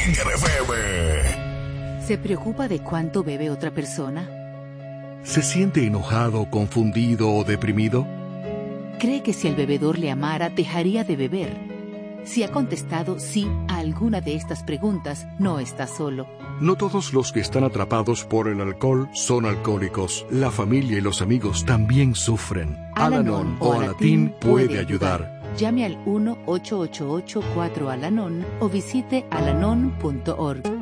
FM. ¿Se preocupa de cuánto bebe otra persona? ¿Se siente enojado, confundido o deprimido? ¿Cree que si el bebedor le amara, dejaría de beber? Si ha contestado sí a alguna de estas preguntas, no está solo. No todos los que están atrapados por el alcohol son alcohólicos. La familia y los amigos también sufren. Al-Anon o Alatín puede ayudar. Llame al 1-888-4-ALANON o visite alanon.org.